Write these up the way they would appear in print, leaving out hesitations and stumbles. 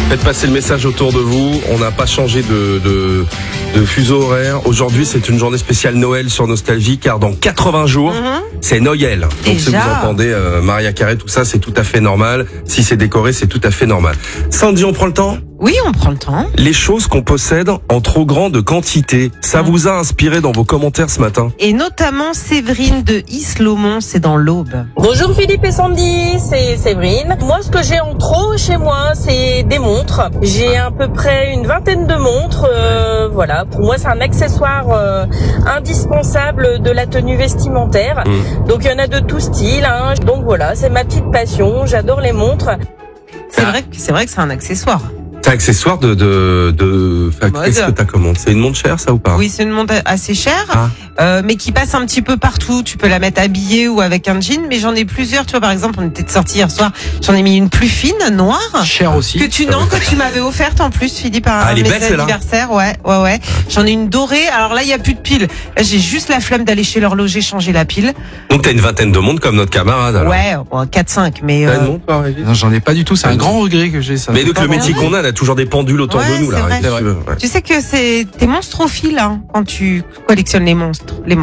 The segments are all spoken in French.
Faites passer le message autour de vous. On n'a pas changé de fuseau horaire. Aujourd'hui, c'est une journée spéciale Noël sur Nostalgie, car dans 80 jours, c'est Noël. Donc Déjà. si vous entendez Maria Carré, tout ça, c'est tout à fait normal. Si c'est décoré, c'est tout à fait normal. Sandy, on prend le temps ? Oui, on prend le temps. Les choses qu'on possède en trop grande quantité. Ça vous a inspiré dans vos commentaires ce matin ? Et notamment Séverine de Isle-Lomont, c'est dans l'Aube. Bonjour Philippe et Sandy, c'est Séverine. Moi, ce que j'ai en trop chez moi, c'est des montres. J'ai à peu près une vingtaine de montres. Voilà, pour moi, c'est un accessoire indispensable de la tenue vestimentaire. Donc, il y en a de tout style. Donc voilà, c'est ma petite passion. J'adore les montres. C'est vrai que c'est un accessoire. C'est un accessoire qu'est-ce que t'as comme montre ? C'est une montre chère, ça, ou pas ? Oui, c'est une montre assez chère, mais qui passe un petit peu partout. Tu peux la mettre habillée ou avec un jean, mais j'en ai plusieurs. Tu vois, par exemple, on était sortis hier soir. J'en ai mis une plus fine, noire. Cher aussi. Que tu m'avais offerte en plus, Philippe, à elle est mes belle, celle-là. anniversaires. Ouais. J'en ai une dorée. Alors là, il y a plus de pile. Là, j'ai juste la flemme d'aller chez l'horloger changer la pile. Donc t'as une vingtaine de montres comme notre camarade, alors. Ouais, 4-5, mais T'as une montre, toi, Régis ? Non, j'en ai pas du tout. C'est un grand regret que j'ai ça. Mais donc le métier qu'on a toujours des pendules autour Ouais, de nous, c'est là. vrai. Qu'est-ce que tu veux ? Ouais. tu sais que t'es monstrophile, quand tu collectionnes les montres.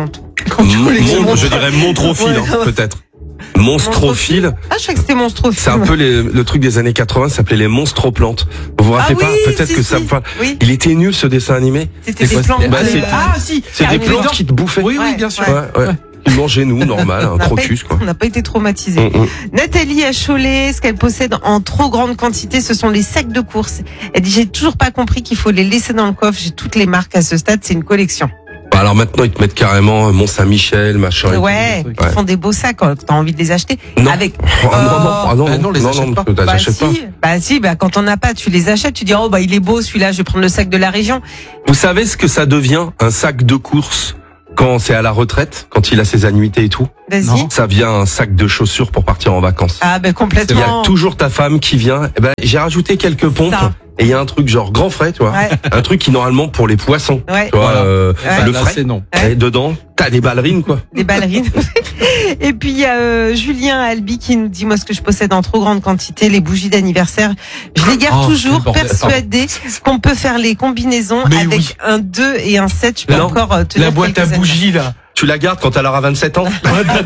Je dirais montrophile, peut-être. Monstrophile. Ah, je crois que c'était monstrophile. C'est un peu le truc des années 80, ça s'appelait les monstroplantes. Vous vous rappelez pas ? Peut-être que ça me parle. Oui. Il était nul, ce dessin animé. C'était des quoi, plantes. Bah, c'était- si. C'est des plantes qui te bouffaient. Oui, bien sûr. Ouais. Ils mangeaient nous, normal, un crocus, quoi. On n'a pas été traumatisés. Nathalie à Cholet, ce qu'elle possède en trop grande quantité, ce sont les sacs de course. Elle dit, j'ai toujours pas compris qu'il faut les laisser dans le coffre. J'ai toutes les marques à ce stade, c'est une collection. Bah, alors maintenant, ils te mettent carrément Mont-Saint-Michel, machin. et Ouais, tout. ils font des beaux sacs quand t'as envie de les acheter. Non. Avec, Non, les achète pas. t'as achètes pas. si, quand on n'a pas, tu les achètes, tu dis, il est beau celui-là, je vais prendre le sac de la région. Vous savez ce que ça devient, un sac de course, quand c'est à la retraite, quand il a ses annuités et tout? Vas-y. Non. Ça vient un sac de chaussures pour partir en vacances. Ah, Il y complètement. a toujours ta femme qui vient. J'ai rajouté quelques pompes. Ça. Et il y a un truc genre grand frais, tu vois. Ouais. Un truc qui normalement pour les poissons. Ouais. Tu vois, Voilà. le Là, frais. c'est non. Et dedans, t'as des ballerines, quoi. Des ballerines. Et puis il y a Julien Albi qui nous dit, moi ce que je possède en trop grande quantité, les bougies d'anniversaire, je les garde toujours, quel bordel. persuadée qu'on peut faire les combinaisons Mais avec oui. un 2 et un 7. Je peux Non. encore tenir La boîte à quelques années. bougies, là. Tu la gardes quand elle aura 27 ans.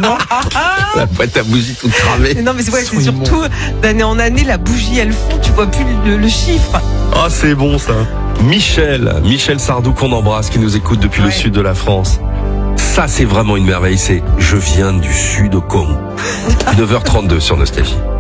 La boîte à bougies toute cramée. Non mais c'est vrai, Ils c'est sont surtout d'année en année, la bougie elle fond, tu vois plus le chiffre. Ah, c'est bon, ça. Michel Sardou qu'on embrasse, qui nous écoute depuis le sud de la France. Ça, c'est vraiment une merveille. C'est Je viens du sud au Congo. 9h32 sur Nostalgie.